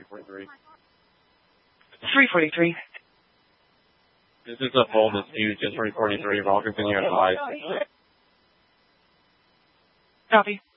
243. 343. This is a full dispute, just 343. I'll continue at 5. Copy.